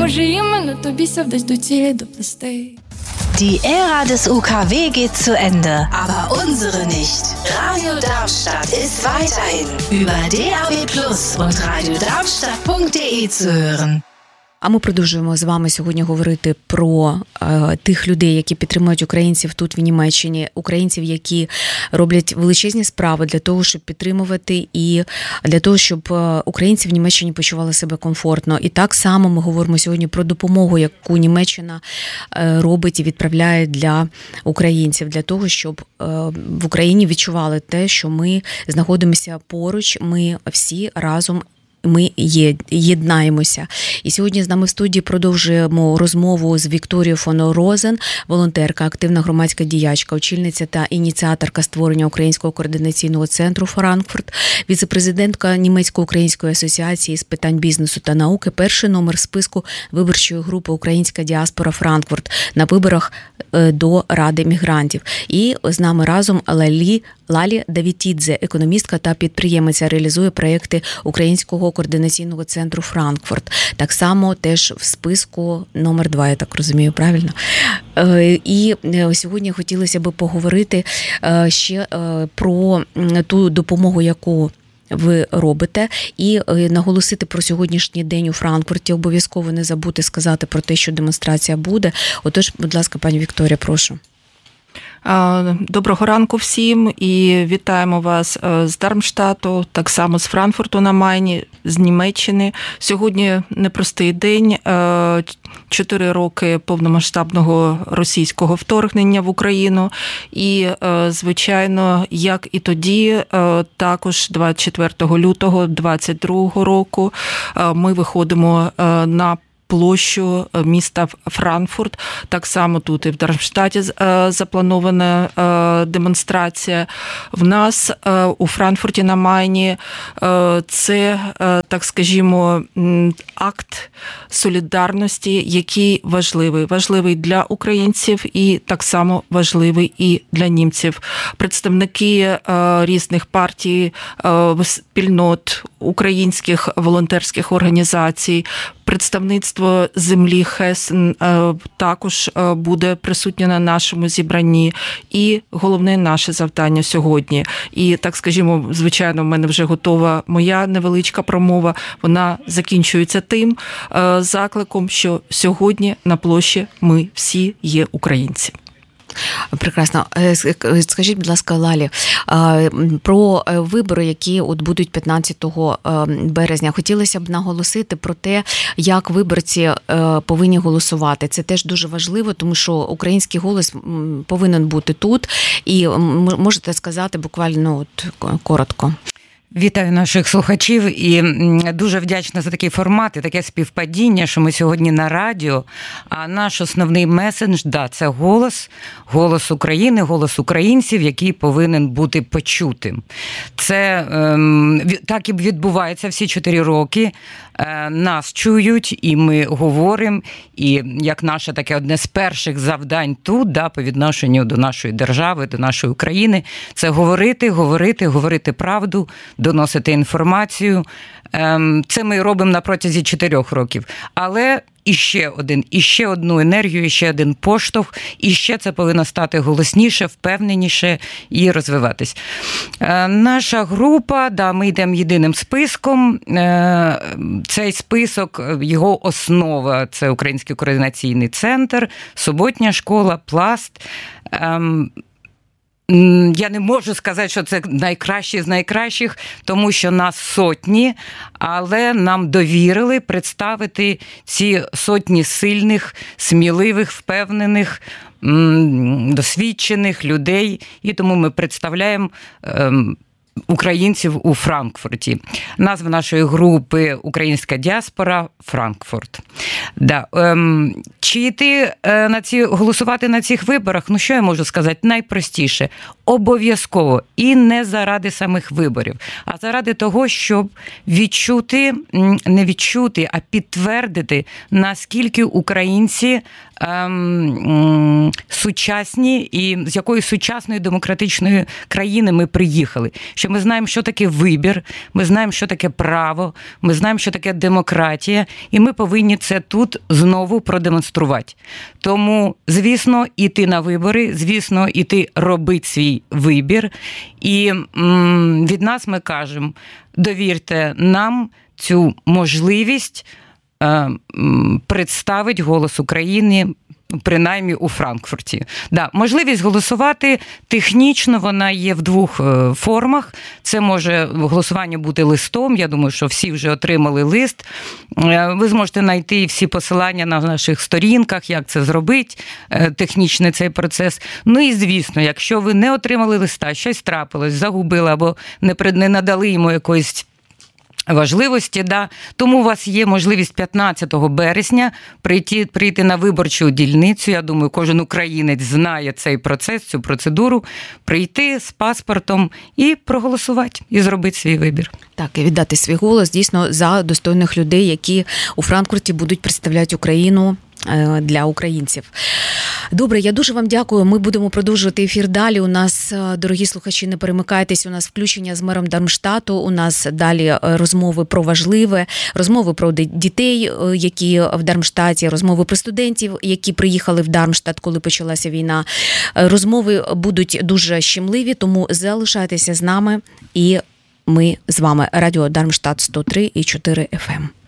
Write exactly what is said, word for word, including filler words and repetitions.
Може, іменно тобі ся вдасть до цілі доплести. Die Ära des U K W geht zu Ende, aber unsere nicht. Radio Darmstadt ist weiterhin über D A B plus und radio darmstadt punkt d e zu hören. А ми продовжуємо з вами сьогодні говорити про е, тих людей, які підтримують українців тут в Німеччині, українців, які роблять величезні справи для того, щоб підтримувати і для того, щоб українці в Німеччині почували себе комфортно. І так само ми говоримо сьогодні про допомогу, яку Німеччина е, робить і відправляє для українців, для того, щоб е, в Україні відчували те, що ми знаходимося поруч, ми всі разом ми єднаємося. І сьогодні з нами в студії продовжуємо розмову з Вікторією фон Розен, волонтерка, активна громадська діячка, очільниця та ініціаторка створення Українського координаційного центру «Франкфурт», віце-президентка Німецько-української асоціації з питань бізнесу та науки, перший номер списку виборчої групи «Українська діаспора Франкфурт» на виборах до Ради мігрантів. І з нами разом Лалі Лалі Давітідзе, економістка та підприємиця, реалізує проєкти Українського координаційного центру «Франкфурт». Так само теж в списку номер два, я так розумію, правильно? І сьогодні хотілося б поговорити ще про ту допомогу, яку ви робите, і наголосити про сьогоднішній день у Франкфурті. Обов'язково не забути сказати про те, що демонстрація буде. Отож, будь ласка, пані Вікторія, прошу. Доброго ранку всім і вітаємо вас з Дармштату, так само з Франкфурту на Майні, з Німеччини. Сьогодні непростий день, чотири роки повномасштабного російського вторгнення в Україну. І, звичайно, як і тоді, також двадцять четвертого лютого двадцять другого року ми виходимо на площу міста Франкфурт. Так само тут і в Дармштаті запланована демонстрація. В нас у Франкфурті на Майні це, так скажімо, акт солідарності, який важливий. Важливий для українців і так само важливий і для німців. Представники різних партій, спільнот, українських волонтерських організацій, представництво землі Хесен також буде присутнє на нашому зібранні. І головне наше завдання сьогодні. І, так скажімо, звичайно, в мене вже готова моя невеличка промова. Вона закінчується тим закликом, що сьогодні на площі ми всі є українці. Прекрасно. Скажіть, будь ласка, Лалі, про вибори, які от будуть п'ятнадцятого березня. Хотілося б наголосити про те, як виборці повинні голосувати. Це теж дуже важливо, тому що український голос повинен бути тут. І можете сказати буквально от, коротко. Вітаю наших слухачів і дуже вдячна за такий формат і таке співпадіння, що ми сьогодні на радіо, а наш основний меседж, да, це голос, голос України, голос українців, який повинен бути почутим. Це ем, так і відбувається всі чотири роки. Нас чують, і ми говоримо, і як наше таке одне з перших завдань тут, да, по відношенню до нашої держави, до нашої України, це говорити, говорити, говорити правду, доносити інформацію. Це ми робимо на протязі чотирьох років. Але іще один, іще одну енергію, іще один поштовх, і ще це повинно стати голосніше, впевненіше і розвиватись. Наша група, да, ми йдемо єдиним списком. Цей список, його основа – це Український координаційний центр, суботня школа, Пласт. Я не можу сказати, що це найкращі з найкращих, тому що нас сотні, але нам довірили представити ці сотні сильних, сміливих, впевнених, досвідчених людей, і тому ми представляємо українців у Франкфурті. Назва нашої групи «Українська діаспора Франкфурт». Да. Ем, чи йти е, на ці, голосувати на цих виборах? Ну, що я можу сказати? Найпростіше. Обов'язково. І не заради самих виборів, а заради того, щоб відчути, не відчути, а підтвердити, наскільки українці ем, сучасні і з якої сучасної демократичної країни ми приїхали. Що ми знаємо, що таке вибір, ми знаємо, що таке право, ми знаємо, що таке демократія, і ми повинні це тут знову продемонструвати. Тому, звісно, іти на вибори, звісно, іти робити свій вибір. І м, від нас ми кажемо, довірте нам цю можливість е, представити голос України, принаймні у Франкфурті. Да, можливість голосувати технічно вона є в двох формах. Це може голосування бути листом, я думаю, що всі вже отримали лист. Ви зможете знайти всі посилання на наших сторінках, як це зробити, технічний цей процес. Ну і, звісно, якщо ви не отримали листа, щось трапилось, загубили або не надали йому якоїсь важливості, да. Тому у вас є можливість п'ятнадцятого березня прийти, прийти на виборчу дільницю. Я думаю, кожен українець знає цей процес, цю процедуру, прийти з паспортом і проголосувати, і зробити свій вибір. Так, і віддати свій голос дійсно за достойних людей, які у Франкфурті будуть представляти Україну для українців. Добре, я дуже вам дякую. Ми будемо продовжувати ефір далі. У нас, дорогі слухачі, не перемикайтесь, у нас включення з мером Дармштату, у нас далі розмови про важливе, розмови про дітей, які в Дармштаті, розмови про студентів, які приїхали в Дармштат, коли почалася війна. Розмови будуть дуже щемливі, тому залишайтеся з нами, і ми з вами. Радіо Дармштат сто три і чотири еф ем.